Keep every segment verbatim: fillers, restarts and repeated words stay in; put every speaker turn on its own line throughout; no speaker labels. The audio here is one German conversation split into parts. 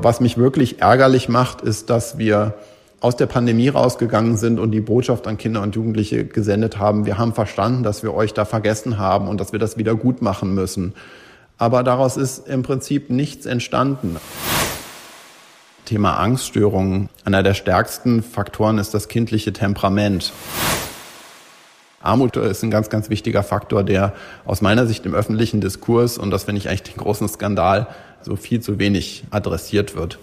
Was mich wirklich ärgerlich macht, ist, dass wir aus der Pandemie rausgegangen sind und die Botschaft an Kinder und Jugendliche gesendet haben: Wir haben verstanden, dass wir euch da vergessen haben und dass wir das wieder gut machen müssen. Aber daraus ist im Prinzip nichts entstanden. Thema Angststörungen. Einer der stärksten Faktoren ist das kindliche Temperament. Armut ist ein ganz, ganz wichtiger Faktor, der aus meiner Sicht im öffentlichen Diskurs, und das finde ich eigentlich den großen Skandal, so viel zu wenig adressiert wird.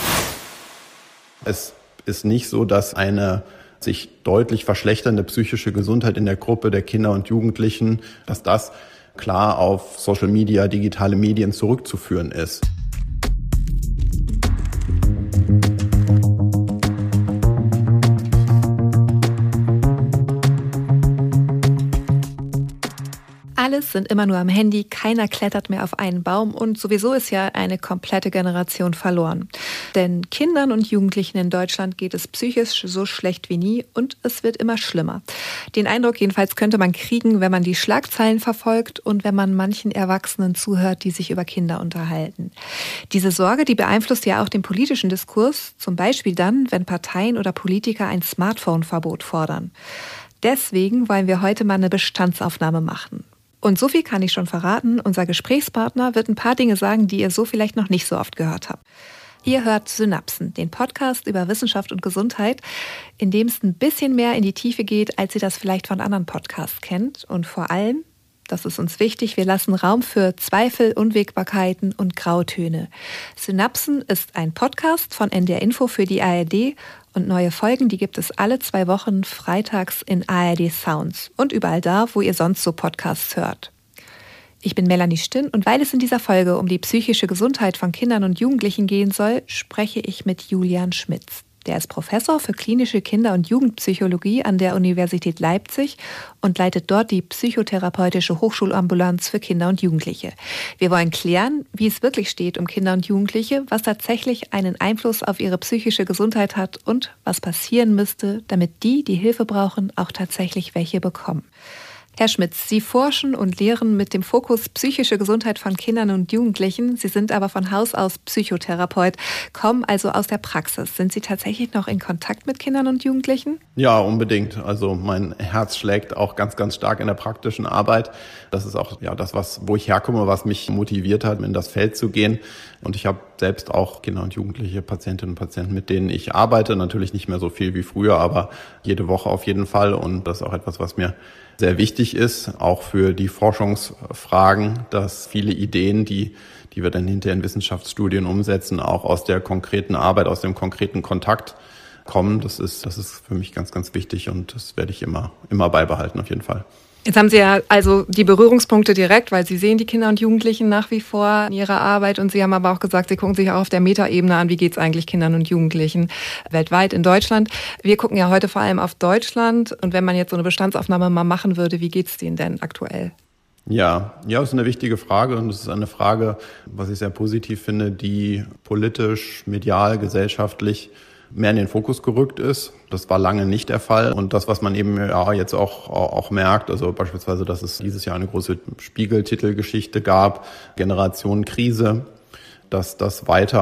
Es ist nicht so, dass eine sich deutlich verschlechternde psychische Gesundheit in der Gruppe der Kinder und Jugendlichen, dass das klar auf Social Media, digitale Medien zurückzuführen ist.
Alles sind immer nur am Handy, keiner klettert mehr auf einen Baum und sowieso ist ja eine komplette Generation verloren. Denn Kindern und Jugendlichen in Deutschland geht es psychisch so schlecht wie nie und es wird immer schlimmer. Den Eindruck jedenfalls könnte man kriegen, wenn man die Schlagzeilen verfolgt und wenn man manchen Erwachsenen zuhört, die sich über Kinder unterhalten. Diese Sorge, die beeinflusst ja auch den politischen Diskurs, zum Beispiel dann, wenn Parteien oder Politiker ein Smartphone-Verbot fordern. Deswegen wollen wir heute mal eine Bestandsaufnahme machen. Und so viel kann ich schon verraten, unser Gesprächspartner wird ein paar Dinge sagen, die ihr so vielleicht noch nicht so oft gehört habt. Ihr hört Synapsen, den Podcast über Wissenschaft und Gesundheit, in dem es ein bisschen mehr in die Tiefe geht, als ihr das vielleicht von anderen Podcasts kennt. Und vor allem, das ist uns wichtig, wir lassen Raum für Zweifel, Unwägbarkeiten und Grautöne. Synapsen ist ein Podcast von N D R Info für die A R D und neue Folgen, die gibt es alle zwei Wochen freitags in A R D Sounds und überall da, wo ihr sonst so Podcasts hört. Ich bin Melanie Stinn und weil es in dieser Folge um die psychische Gesundheit von Kindern und Jugendlichen gehen soll, spreche ich mit Julian Schmitz. Der ist Professor für klinische Kinder- und Jugendpsychologie an der Universität Leipzig und leitet dort die psychotherapeutische Hochschulambulanz für Kinder und Jugendliche. Wir wollen klären, wie es wirklich steht um Kinder und Jugendliche, was tatsächlich einen Einfluss auf ihre psychische Gesundheit hat und was passieren müsste, damit die, die Hilfe brauchen, auch tatsächlich welche bekommen. Herr Schmitz, Sie forschen und lehren mit dem Fokus psychische Gesundheit von Kindern und Jugendlichen. Sie sind aber von Haus aus Psychotherapeut, kommen also aus der Praxis. Sind Sie tatsächlich noch in Kontakt mit Kindern und Jugendlichen?
Ja, unbedingt. Also mein Herz schlägt auch ganz, ganz stark in der praktischen Arbeit. Das ist auch ja das, was, wo ich herkomme, was mich motiviert hat, in das Feld zu gehen. Und ich habe selbst auch Kinder und Jugendliche, Patientinnen und Patienten, mit denen ich arbeite. Natürlich nicht mehr so viel wie früher, aber jede Woche auf jeden Fall. Und das ist auch etwas, was mir sehr wichtig ist, auch für die Forschungsfragen, dass viele Ideen, die, die wir dann hinterher in Wissenschaftsstudien umsetzen, auch aus der konkreten Arbeit, aus dem konkreten Kontakt kommen. Das ist, das ist für mich ganz, ganz wichtig und das werde ich immer, immer beibehalten auf jeden Fall.
Jetzt haben Sie ja also die Berührungspunkte direkt, weil Sie sehen die Kinder und Jugendlichen nach wie vor in ihrer Arbeit und Sie haben aber auch gesagt, Sie gucken sich auch auf der Metaebene an, wie geht es eigentlich Kindern und Jugendlichen weltweit in Deutschland. Wir gucken ja heute vor allem auf Deutschland und wenn man jetzt so eine Bestandsaufnahme mal machen würde, wie geht es denen denn aktuell?
Ja, ja, das ist eine wichtige Frage und es ist eine Frage, was ich sehr positiv finde, die politisch, medial, gesellschaftlich mehr in den Fokus gerückt ist. Das war lange nicht der Fall. Und das, was man eben ja jetzt auch, auch merkt, also beispielsweise, dass es dieses Jahr eine große Spiegel-Titelgeschichte gab, Generation Krise, dass das weiter